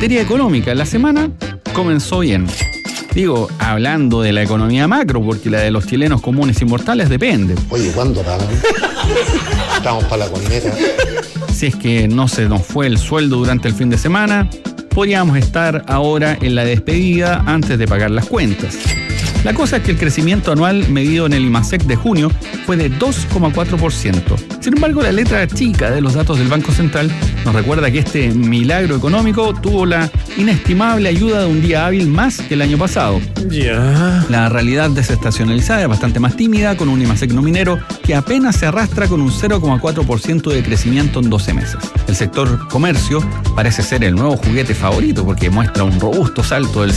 materia económica, la semana comenzó bien. Digo, hablando de la economía macro, porque la de los chilenos comunes y mortales depende. Oye, ¿cuándo pagan? Estamos para la colineta. Si es que no se nos fue el sueldo durante el fin de semana, podríamos estar ahora en la despedida antes de pagar las cuentas. La cosa es que el crecimiento anual medido en el IMASEC de junio fue de 2,4%. Sin embargo, la letra chica de los datos del Banco Central nos recuerda que este milagro económico tuvo la inestimable ayuda de un día hábil más que el año pasado. La realidad desestacionalizada es bastante más tímida, con un IMASEC no minero que apenas se arrastra con un 0,4% de crecimiento en 12 meses. El sector comercio parece ser el nuevo juguete favorito porque muestra un robusto salto del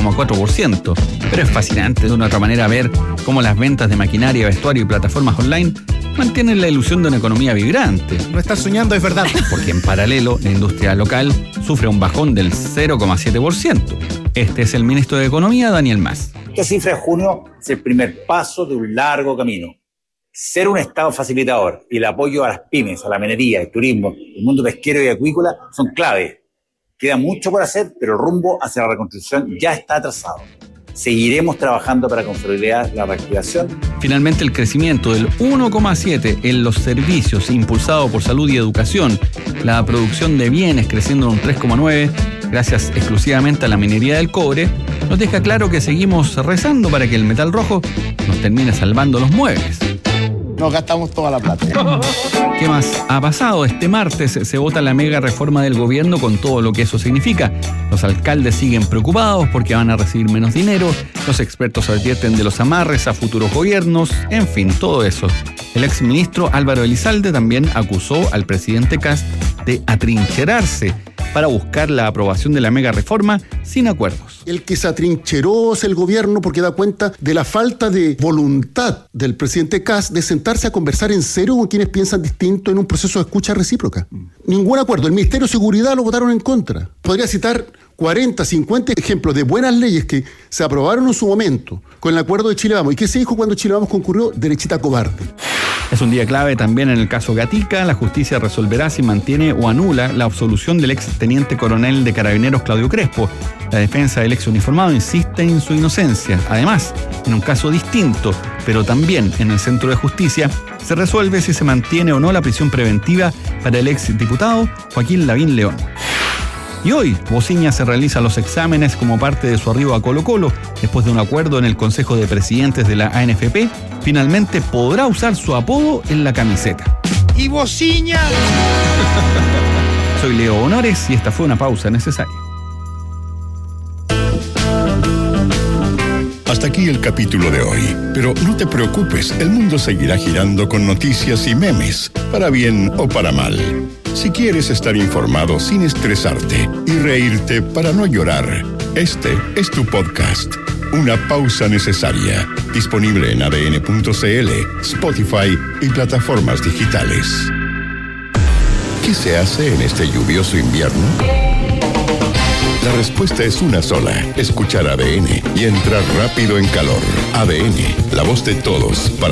5,4%, pero es fascinante de una otra manera ver cómo las ventas de maquinaria, vestuario y plataformas online mantienen la ilusión de una economía vibrante. No estás soñando, es verdad. Porque en paralelo, la industria local sufre un bajón del 0,7%. Este es el ministro de Economía, Daniel Mas. Esta cifra de junio es el primer paso de un largo camino. Ser un Estado facilitador y el apoyo a las pymes, a la minería, el turismo, el mundo pesquero y acuícola son clave. Queda mucho por hacer, pero el rumbo hacia la reconstrucción ya está trazado. Seguiremos trabajando para consolidar la reactivación. Finalmente, el crecimiento del 1,7% en los servicios impulsado por salud y educación, la producción de bienes creciendo en un 3,9%, gracias exclusivamente a la minería del cobre, nos deja claro que seguimos rezando para que el metal rojo nos termine salvando los muebles. Nos gastamos toda la plata. ¿Qué más ha pasado? Este martes se vota la mega reforma del gobierno con todo lo que eso significa. Los alcaldes siguen preocupados porque van a recibir menos dinero, los expertos advierten de los amarres a futuros gobiernos, en fin, todo eso. El exministro Álvaro Elizalde también acusó al presidente Kast de atrincherarse para buscar la aprobación de la mega reforma sin acuerdos. El que se atrincheró es el gobierno porque da cuenta de la falta de voluntad del presidente Kast de sentarse a conversar en serio con quienes piensan distinto en un proceso de escucha recíproca. Ningún acuerdo. El Ministerio de Seguridad lo votaron en contra. Podría citar 40, 50 ejemplos de buenas leyes que se aprobaron en su momento con el acuerdo de Chile Vamos. ¿Y qué se dijo cuando Chile Vamos concurrió? Derechita cobarde. Es un día clave también en el caso Gatica. La justicia resolverá si mantiene o anula la absolución del ex teniente coronel de Carabineros Claudio Crespo. La defensa del ex uniformado insiste en su inocencia. Además, en un caso distinto, pero también en el Centro de Justicia, se resuelve si se mantiene o no la prisión preventiva para el ex diputado Joaquín Lavín León. Y hoy, Bociña se realiza los exámenes como parte de su arribo a Colo-Colo. Después de un acuerdo en el Consejo de Presidentes de la ANFP, finalmente podrá usar su apodo en la camiseta. ¡Y Bociña! Soy Leo Honores y esta fue una pausa necesaria. Hasta aquí el capítulo de hoy. Pero no te preocupes, el mundo seguirá girando con noticias y memes, para bien o para mal. Si quieres estar informado sin estresarte y reírte para no llorar, este es tu podcast. Una pausa necesaria. Disponible en adn.cl, Spotify y plataformas digitales. ¿Qué se hace en este lluvioso invierno? La respuesta es una sola: escuchar ADN y entrar rápido en calor. ADN, la voz de todos para